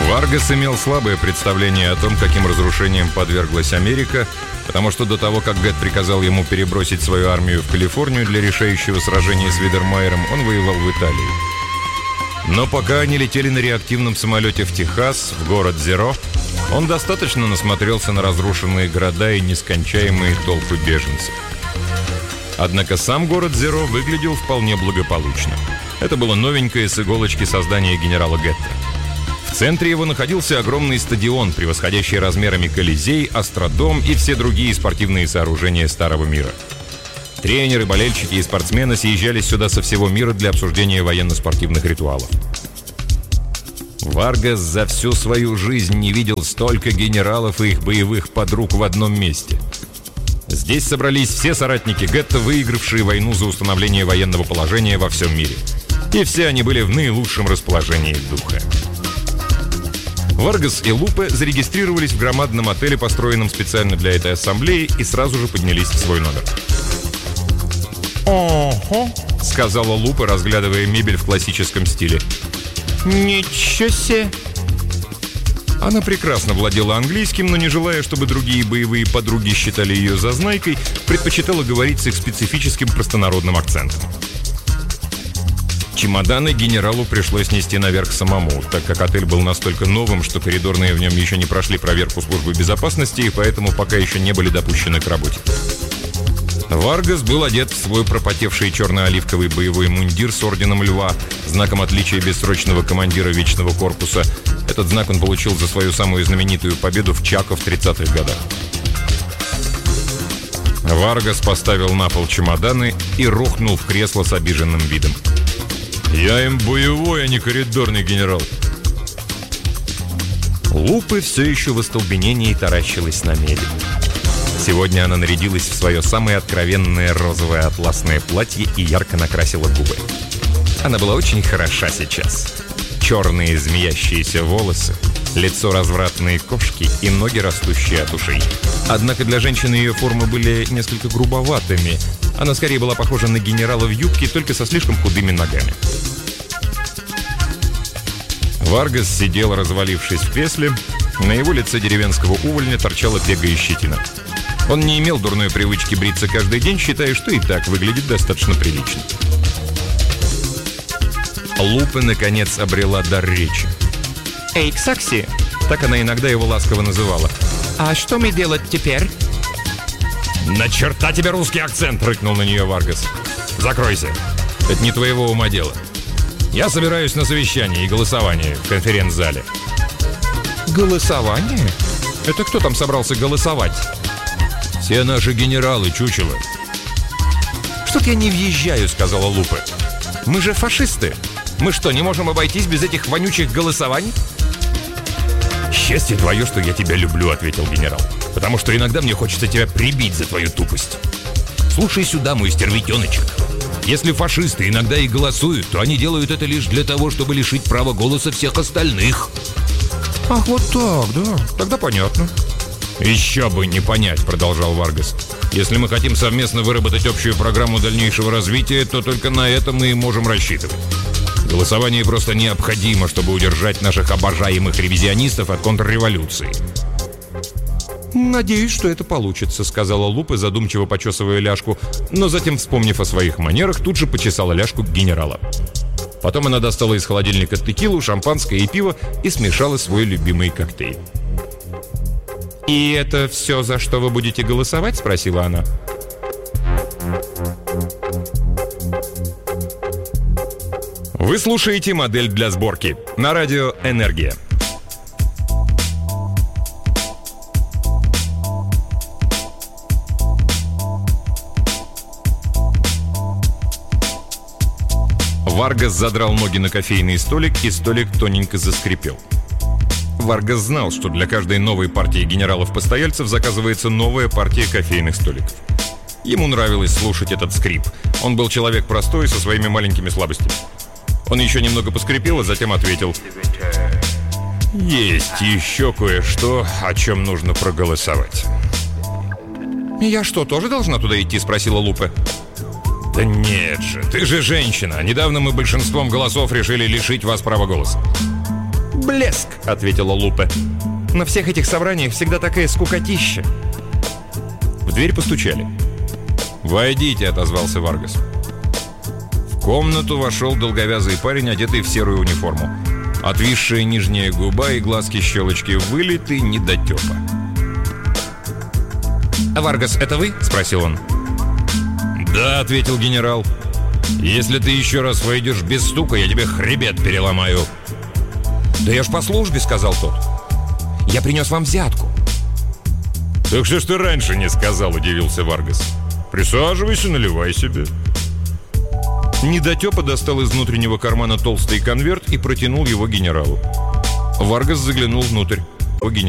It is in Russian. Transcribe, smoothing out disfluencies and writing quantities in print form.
Варгас имел слабое представление о том, каким разрушениям подверглась Америка, потому что до того, как Гетт приказал ему перебросить свою армию в Калифорнию для решающего сражения с Видермайером, он воевал в Италии. Но пока они летели на реактивном самолете в Техас, в город Зеро, он достаточно насмотрелся на разрушенные города и нескончаемые толпы беженцев. Однако сам город Зеро выглядел вполне благополучно. Это было новенькое с иголочки создание генерала Гетта. В центре его находился огромный стадион, превосходящий размерами Колизей, Астродом и все другие спортивные сооружения Старого мира. Тренеры, болельщики и спортсмены съезжались сюда со всего мира для обсуждения военно-спортивных ритуалов. Варгас за всю свою жизнь не видел столько генералов и их боевых подруг в одном месте. Здесь собрались все соратники Гетта, выигравшие войну за установление военного положения во всем мире. И все они были в наилучшем расположении духа. Варгас и Лупе зарегистрировались в громадном отеле, построенном специально для этой ассамблеи, и сразу же поднялись в свой номер. «Ого», — сказала Лупе, разглядывая мебель в классическом стиле. «Ничего себе!» Она прекрасно владела английским, но не желая, чтобы другие боевые подруги считали ее зазнайкой, предпочитала говорить с их специфическим простонародным акцентом. Чемоданы генералу пришлось нести наверх самому, так как отель был настолько новым, что коридорные в нем еще не прошли проверку службы безопасности и поэтому пока еще не были допущены к работе. Варгас был одет в свой пропотевший черно-оливковый боевой мундир с орденом Льва, знаком отличия бессрочного командира Вечного корпуса. Этот знак он получил за свою самую знаменитую победу в Чако в 30-х годах. Варгас поставил на пол чемоданы и рухнул в кресло с обиженным видом. «Я им боевой, а не коридорный генерал». Лупе все еще в остолбенении таращилась на мебель. Сегодня она нарядилась в свое самое откровенное розовое атласное платье и ярко накрасила губы. Она была очень хороша сейчас. Черные змеящиеся волосы, лицо развратные кошки и ноги, растущие от ушей. Однако для женщины ее формы были несколько грубоватыми. Она скорее была похожа на генерала в юбке, только со слишком худыми ногами. Варгас сидел, развалившись в кресле. На его лице деревенского увольня торчала пега и щетина. Он не имел дурной привычки бриться каждый день, считая, что и так выглядит достаточно прилично. Лупе, наконец, обрела дар речи. «Эй, Ксакси!» Так она иногда его ласково называла. «А что мне делать теперь?» «На черта тебе русский акцент!» — рыкнул на нее Варгас. «Закройся! Это не твоего ума дело. Я собираюсь на совещание и голосование в конференц-зале». «Голосование? Это кто там собрался голосовать?» «Все наши генералы, чучело». «Что-то я не въезжаю», — сказала Лупе. «Мы же фашисты. Мы что, не можем обойтись без этих вонючих голосований?» «Счастье твое, что я тебя люблю», — ответил генерал. «Потому что иногда мне хочется тебя прибить за твою тупость. Слушай сюда, мой стервятеночек. Если фашисты иногда и голосуют, то они делают это лишь для того, чтобы лишить права голоса всех остальных». «Ах, вот так, да. Тогда понятно». «Еще бы не понять», — продолжал Варгас. «Если мы хотим совместно выработать общую программу дальнейшего развития, то только на это мы и можем рассчитывать. Голосование просто необходимо, чтобы удержать наших обожаемых ревизионистов от контрреволюции». «Надеюсь, что это получится», — сказала Лупе, задумчиво почесывая ляжку, но затем, вспомнив о своих манерах, тут же почесала ляжку генерала. Потом она достала из холодильника текилу, шампанское и пиво и смешала свой любимый коктейль. «И это все, за что вы будете голосовать?» — спросила она. Вы слушаете «Модель для сборки» на радио «Энергия». Варгас задрал ноги на кофейный столик, и столик тоненько заскрипел. Варгас знал, что для каждой новой партии генералов-постояльцев заказывается новая партия кофейных столиков. Ему нравилось слушать этот скрип. Он был человек простой, со своими маленькими слабостями. Он еще немного поскрипел, а затем ответил: «Есть еще кое-что, о чем нужно проголосовать». «Я что, тоже должна туда идти?» — спросила Лупе. «Да нет же, ты же женщина. Недавно мы большинством голосов решили лишить вас права голоса». «Блеск», — ответила Лупе. «На всех этих собраниях всегда такая скукотища». В дверь постучали. «Войдите», — отозвался Варгас. В комнату вошел долговязый парень, одетый в серую униформу. Отвисшая нижняя губа и глазки-щелочки вылитый недотепа. «Варгас, это вы?» — спросил он. «Да», — ответил генерал. «Если ты еще раз войдешь без стука, я тебе хребет переломаю». «Да я ж по службе», — сказал тот. «Я принес вам взятку». «Так что ж ты раньше не сказал?» — удивился Варгас. «Присаживайся, наливай себе». Недотепа достал из внутреннего кармана толстый конверт и протянул его генералу. Варгас заглянул внутрь.